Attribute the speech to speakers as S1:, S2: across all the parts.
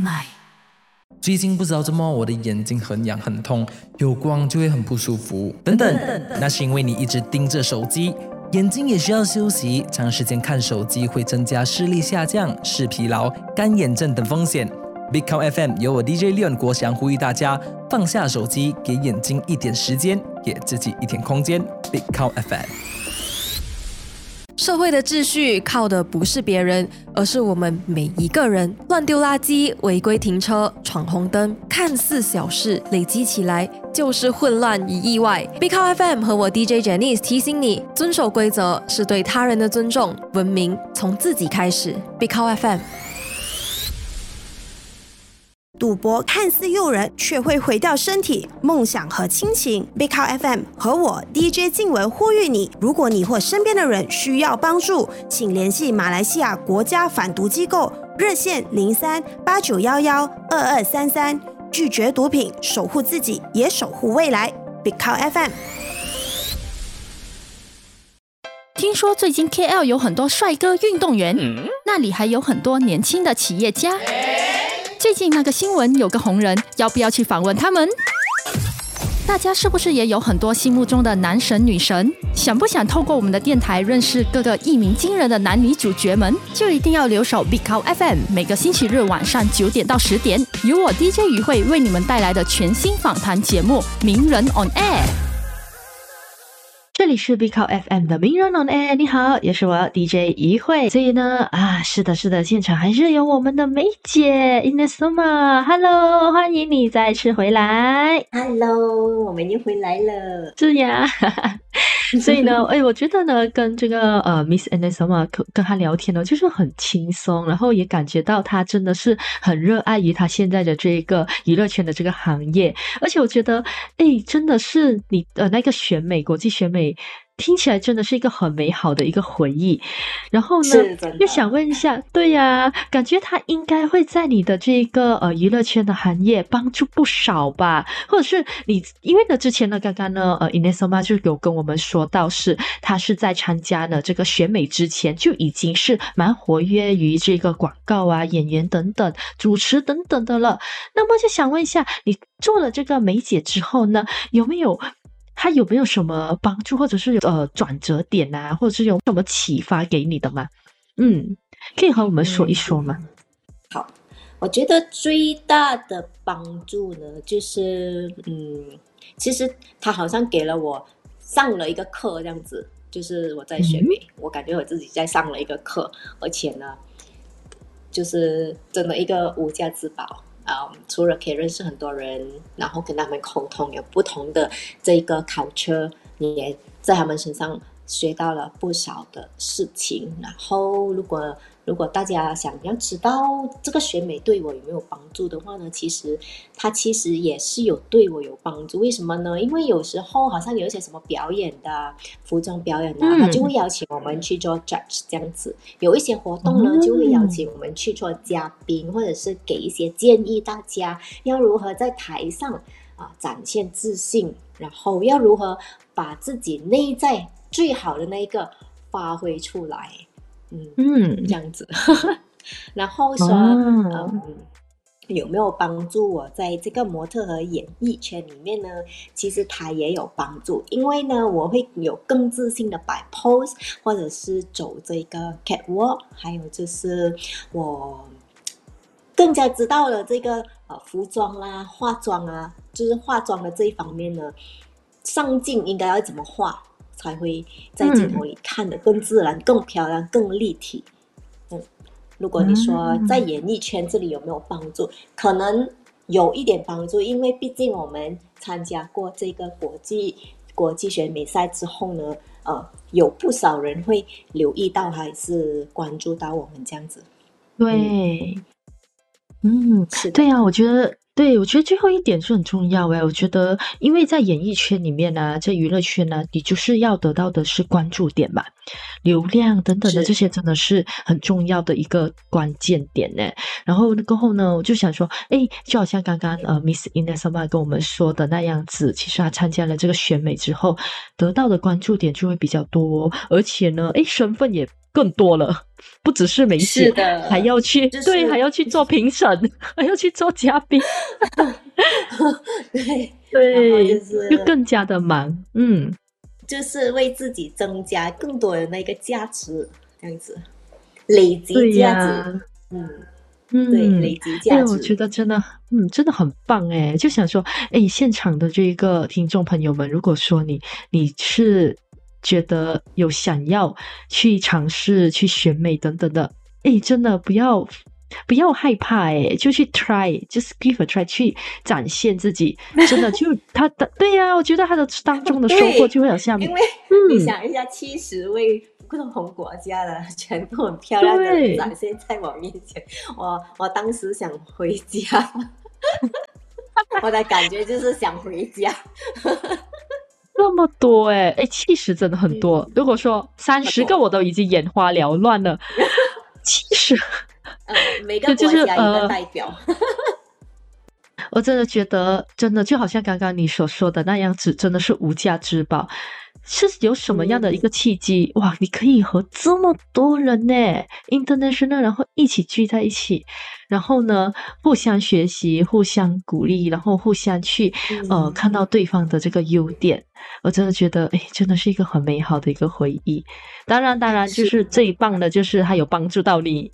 S1: 来。
S2: 最近不知道怎么我的眼睛很痒很痛，有光就会很不舒服等等，那是因为你一直盯着手机，眼睛也需要休息，长时间看手机会增加视力下降、视疲劳、干眼症等风险。Big Cow FM 由我 DJ Leon 国祥呼吁大家放下手机，给眼睛一点时间，给自己一点空间。Big Cow FM。
S3: 社会的秩序靠的不是别人，而是我们每一个人。乱丢垃圾、违规停车、闯红灯，看似小事，累积起来就是混乱与意外。Big Cow FM 和我 DJ Janice 提醒你，遵守规则是对他人的尊重，文明从自己开始。Big Cow FM。
S4: 赌博看似诱人，却会毁掉身体、梦想和亲情。Big Cow FM 和我 DJ 静文呼吁你，如果你或身边的人需要帮助，请联系马来西亚国家反毒机构热线03-8911-2233，拒绝毒品，守护自己，也守护未来。Big Cow FM。
S1: 听说最近 KL 有很多帅哥运动员，那里还有很多年轻的企业家。最近那个新闻有个红人，要不要去访问他们？大家是不是也有很多心目中的男神女神？想不想透过我们的电台认识各个一鸣惊人的男女主角们？就一定要留守 Big Cow FM， 每个星期日晚上9点到10点，由我 DJ 于慧为你们带来的全新访谈节目《名人 on Air》。
S5: 这里是 Big Cow FM 的名人 on air， 你好，也是我 DJ 于慧。所以呢，是的，现场还是有我们的梅姐 Inesoma， Hello， 欢迎你再次回来。
S6: Hello， 我们又回来了。
S5: 是呀，所以呢，我觉得呢，跟这个Miss Inesoma 跟她聊天呢，就是很轻松，然后也感觉到她真的是很热爱于她现在的这个娱乐圈的这个行业，而且我觉得，真的是你那个选美，国际选美。听起来真的是一个很美好的一个回忆，然后呢，又想问一下，对呀，感觉他应该会在你的这个娱乐圈的行业帮助不少吧？或者是你，因为呢之前呢，刚刚呢Inesoma 就有跟我们说到是他是在参加呢这个选美之前就已经是蛮活跃于这个广告啊、演员等等、主持等等的了。那么就想问一下，你做了这个梅姐之后呢，他有没有什么帮助，或者是转折点啊，或者是有什么启发给你的吗？可以和我们说一说吗？
S6: 好，我觉得最大的帮助呢，就是其实他好像给了我上了一个课这样子，就是我在选美，我感觉我自己在上了一个课，而且呢，就是真的一个无价之宝。除了可以认识很多人，然后跟他们沟通，有不同的这个culture，你也在他们身上学到了不少的事情。然后如果大家想要知道这个选美对我有没有帮助的话呢，它其实也是有对我有帮助。为什么呢？因为有时候好像有一些什么表演的服装表演的，他就会邀请我们去做 judge 这样子。有一些活动呢，就会邀请我们去做嘉宾，或者是给一些建议，大家要如何在台上展现自信，然后要如何把自己内在最好的那一个发挥出来。这样子然后说有没有帮助我在这个模特和演艺圈里面呢？其实它也有帮助，因为呢我会有更自信的摆 pose， 或者是走这个 catwalk， 还有就是我更加知道了这个服装啦、化妆啊，就是化妆的这一方面呢，上镜应该要怎么化才会在镜头里看得更自然、更漂亮、更立体。如果你说在演艺圈这里有没有帮助，可能有一点帮助，因为毕竟我们参加过这个国际选美赛之后呢，有不少人会留意到还是关注到我们这样子。
S5: 对，对啊，我觉得最后一点是很重要我觉得因为在演艺圈里面啊，在娱乐圈啊，你就是要得到的是关注点嘛，流量等等的，这些真的是很重要的一个关键点呢。然后过后呢，我就想说就好像刚刚Miss Inesoma 跟我们说的那样子，其实她参加了这个选美之后得到的关注点就会比较多，而且呢身份也更多了，不只是没写，
S6: 是的，
S5: 还要去、对，还要去做评审，还要去做嘉宾，
S6: 对
S5: 对，
S6: 然后就是
S5: 就更加的忙，
S6: 就是为自己增加更多的那个价值，这样子累积
S5: 对
S6: 价
S5: 呀、
S6: 值，对，累积价值。
S5: 我觉得真的，真的很棒诶，就想说，现场的这个听众朋友们，如果说你是觉得有想要去尝试去选美等等的，真的不要害怕就去 just give a try 去展现自己，真的就他的对呀、我觉得他的当中的收获就会有下面，
S6: 因为你想一下70位不同国家的全部很漂亮的展现在我面前，我当时想回家我的感觉就是想回家
S5: 那么多70真的很多，如果说30个我都已经眼花缭乱了70
S6: 每个国家一个代表
S5: 我真的觉得真的就好像刚刚你所说的那样子，真的是无价之宝。是有什么样的一个契机，哇你可以和这么多人呢 international 然后一起聚在一起，然后呢互相学习互相鼓励，然后互相去看到对方的这个优点，我真的觉得真的是一个很美好的一个回忆。当然就是最棒的就是它有帮助到你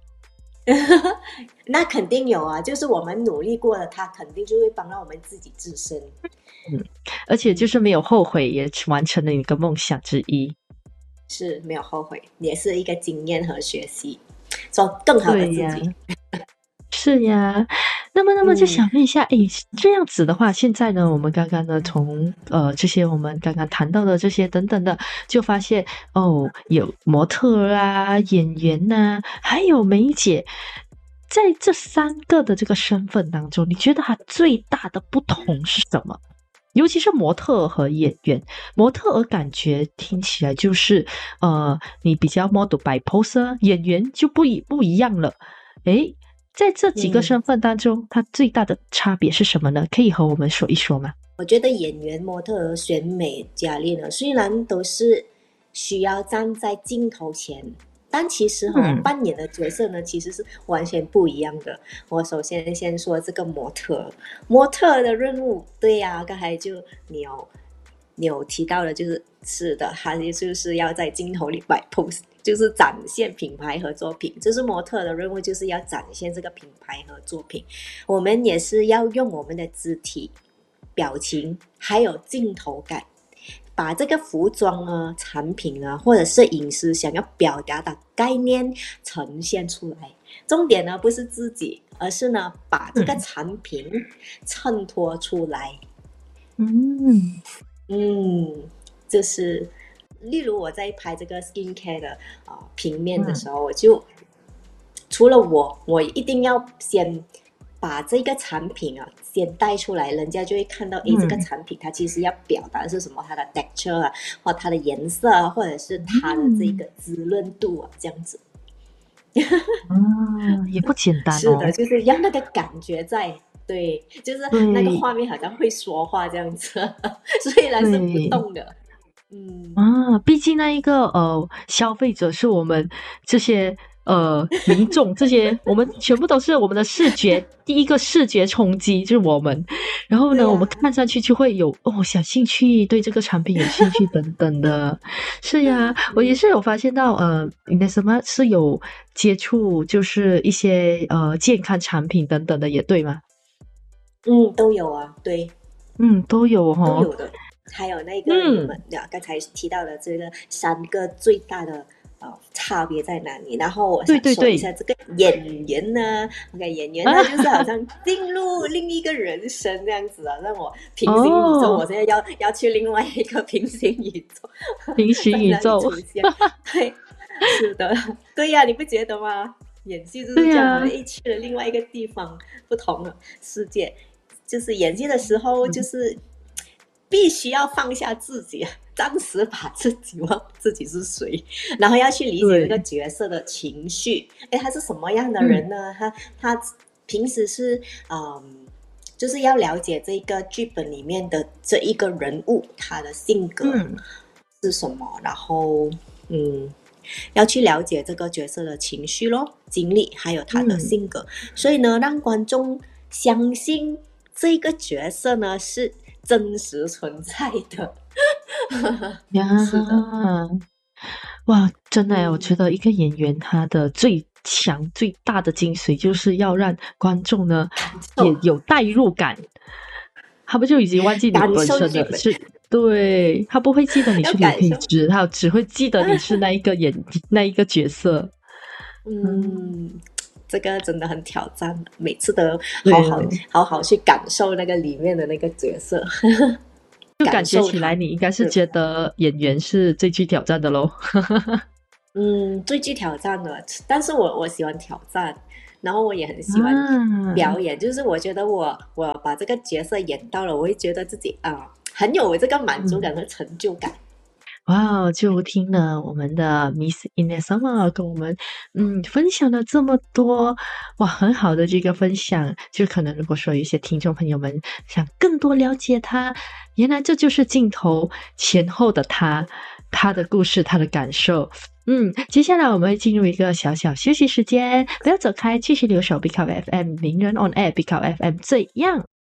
S6: 那肯定有啊，就是我们努力过了，他肯定就会帮到我们自己自身。
S5: 而且就是没有后悔，也完成了你的梦想之一。是
S6: 没有后悔，也是一个经验和学习，做更好的自己。
S5: 是呀，那么就想问一下，这样子的话，现在呢，我们刚刚呢从这些我们刚刚谈到的这些等等的，就发现有模特啊、演员啊，还有梅姐，在这3个的这个身份当中，你觉得它最大的不同是什么？尤其是模特和演员，模特儿感觉听起来就是你比较 model by pose， 演员就不一样了。在这几个身份当中，它最大的差别是什么呢？可以和我们说一说吗？
S6: 我觉得演员、模特儿、选美、佳丽呢，虽然都是需要站在镜头前，但其实扮演的角色呢，其实是完全不一样的。我首先说这个模特的任务，对呀，刚才就你有提到的，是的，他就是要在镜头里摆 pose， 就是展现品牌和作品。就是模特的任务，就是要展现这个品牌和作品。我们也是要用我们的肢体、表情还有镜头感，把这个服装啊、产品啊，或者是影视想要表达的概念呈现出来。重点呢不是自己，而是呢把这个产品衬托出来。就是例如我在拍这个 skincare 的平面的时候，我就除了我一定要先把这个产品先带出来，人家就会看到这个产品它其实要表达的是什么，它的 texture 啊，或它的颜色啊，或者是它的这个滋润度啊，这样子。
S5: 也不简单
S6: 是的，就是要那个感觉在，对，就是那个画面好像会说话这样子，虽然是不动的。
S5: 毕竟那一个消费者是我们这些民众，这些我们全部都是我们的视觉第一个视觉冲击就是我们，然后呢我们看上去就会有想兴趣，对这个产品有兴趣等等的。是呀，我也是有发现到你的什么是有接触就是一些健康产品等等的也对吗？
S6: 都有啊，对，
S5: 都有
S6: 都有的。还有那个你们刚才提到的这个3个最大的差别在哪里？然后我想说一下这个演员呢，OK， 演员呢就是好像进入另一个人生这样子啊，让我平行宇宙，我现在要去另外一个平行宇宙，
S5: 平行宇宙
S6: 出现，对，是的，对呀，你不觉得吗？演戏就是这样，去了另外一个地方，不同的世界，就是演戏的时候就是必须要放下自己，暂时把自己忘自己是谁，然后要去理解这个角色的情绪。他是什么样的人呢？他平时是就是要了解这个剧本里面的这一个人物，他的性格是什么，然后要去了解这个角色的情绪咯、经历，还有他的性格，所以呢，让观众相信这个角色呢是真实存在的。
S5: 呀，
S6: 是的，
S5: 哇，真的耶，我觉得一个演员他的最强最大的精髓就是要让观众呢也有代入感，他们就已经忘记你
S6: 感
S5: 本身
S6: 受剧本
S5: 的是，对，他不会记得你是刘
S6: 要感受。
S5: 佩芝，他只会记得你是那一个那一个角色。
S6: 这个真的很挑战，每次都
S5: 对
S6: 好好去感受那个里面的那个角色，
S5: 就感觉
S6: 感受它。
S5: 起来你应该是觉得演员是最具挑战的咯。
S6: 最具挑战的，但是我喜欢挑战，然后我也很喜欢表演，就是我觉得我把这个角色演到了，我会觉得自己很有这个满足感和成就感。
S5: 哇，就听了我们的 Miss Inesama 跟我们分享了这么多，哇，很好的这个分享。就可能如果说有一些听众朋友们想更多了解他，原来这就是镜头前后的他的故事，他的感受。接下来我们会进入一个小小休息时间，不要走开，继续留守 Pick Up FM 名人 on air Pick Up FM 最样。